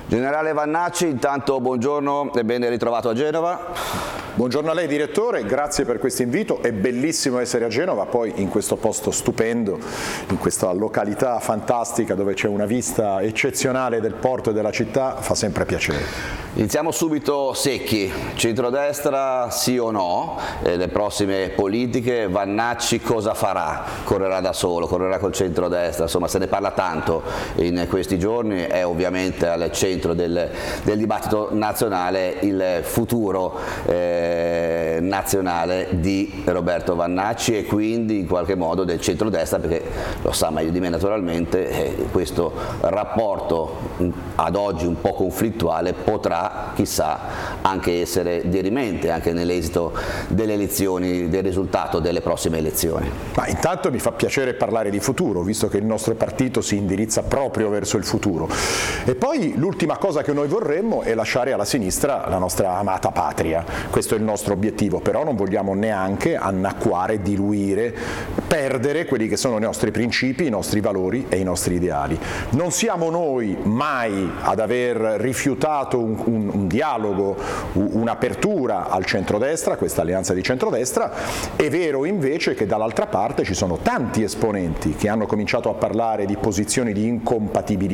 Generale Vannacci, intanto buongiorno e ben ritrovato a Genova. Buongiorno a lei direttore, grazie per questo invito, è bellissimo essere a Genova, poi in questo posto stupendo, in questa località fantastica dove c'è una vista eccezionale del porto e della città, fa sempre piacere. Iniziamo subito secchi, centrodestra sì o no, le prossime politiche, Vannacci cosa farà? Correrà da solo, correrà col centrodestra, insomma se ne parla tanto in questi giorni, è ovviamente al centro del dibattito nazionale il futuro nazionale di Roberto Vannacci e quindi in qualche modo del centrodestra, perché lo sa meglio di me naturalmente, questo rapporto ad oggi un po' conflittuale potrà chissà anche essere dirimente anche nell'esito delle elezioni, del risultato delle prossime elezioni. Ma intanto mi fa piacere parlare di futuro, visto che il nostro partito si indirizza proprio verso il futuro. E poi l'ultima cosa che noi vorremmo è lasciare alla sinistra la nostra amata patria. Questo è il nostro obiettivo, però non vogliamo neanche annacquare, diluire, perdere quelli che sono i nostri principi, i nostri valori e i nostri ideali. Non siamo noi mai ad aver rifiutato un dialogo, un'apertura al centrodestra, questa alleanza di centrodestra. È vero invece che dall'altra parte ci sono tanti esponenti che hanno cominciato a parlare di posizioni di incompatibilità